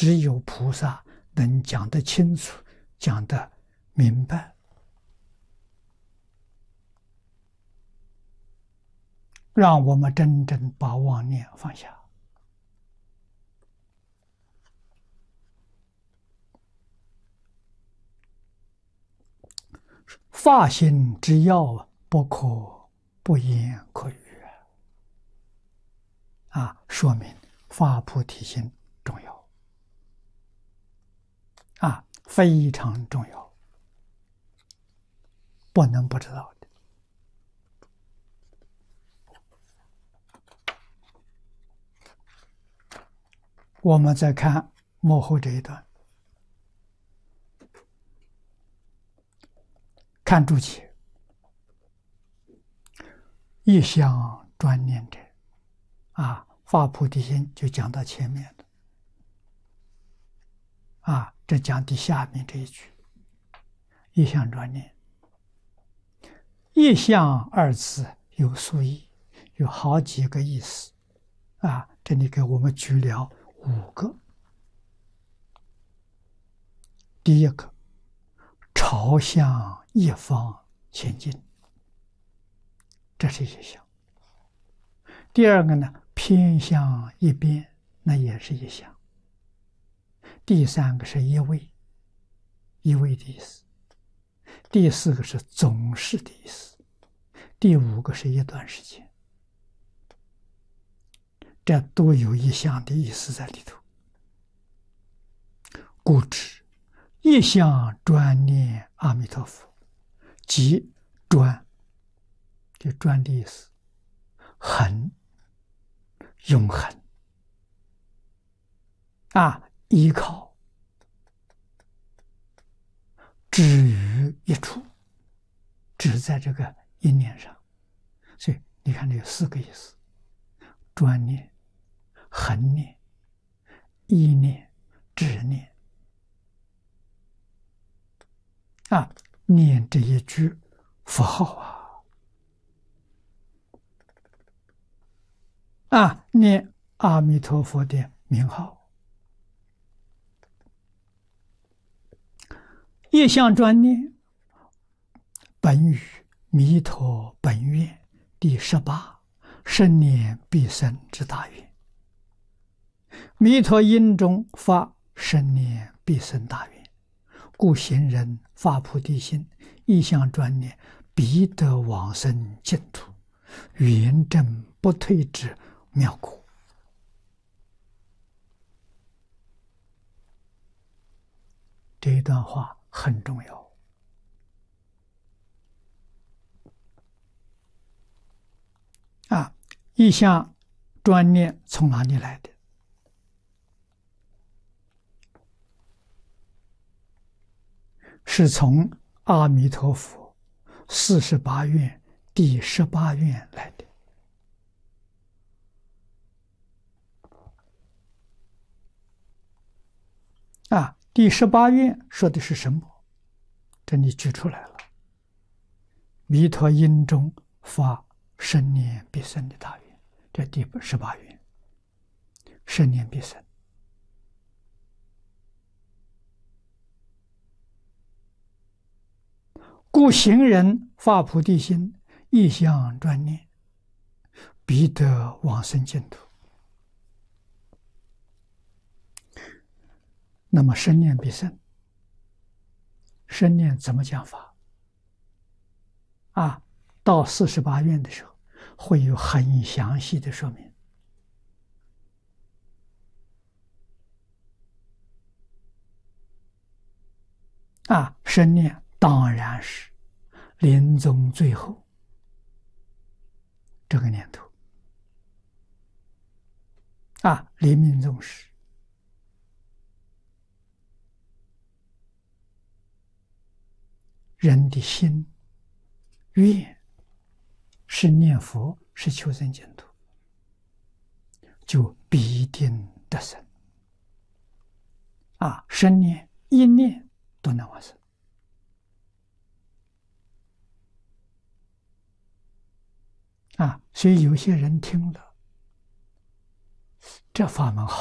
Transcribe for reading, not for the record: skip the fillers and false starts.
只有菩萨能讲得清楚，讲得明白，让我们真正把妄念放下。发心之要，不可不言可喻说明发菩提心重要非常重要，不能不知道的。我们再看幕后这一段，看注解，一向专念者发菩提心就讲到前面的这讲的下面这一句，一向专念。一向二字有数义，有好几个意思这里给我们举了5个。第一个，朝向一方前进，这是一项。第二个呢，偏向一边，那也是一项。第三个是一味，一味的意思。第4个是总是的意思。第5个是一段时间，这都有一项的意思在里头。故知一向专念阿弥陀佛，即专，就专的意思，恒，永恒依靠，止于一处，止在这个一念上。所以你看，这有4个意思：专念、恒念、依念、止念念这一句佛号念阿弥陀佛的名号。一向专念，本与弥陀本愿第18生念必生之大愿。弥陀因中发生念必生大愿，故行人发菩提心，一向专念，必得往生净土，圆正不退之妙果。这一段话很重要一向专念从哪里来的？是从阿弥陀佛48愿第18愿来的第18愿说的是什么？这里举出来了，弥陀因中发生念必生的大愿，这第18愿，生念必生。故行人发菩提心，一向专念，必得往生净土。那么生念必生，生念怎么讲法？到48愿的时候，会有很详细的说明。生念当然是临终最后这个念头临命终时，人的心愿是念佛，是求生净土，就必定得生生念一念都能往生所以有些人听了这法门好。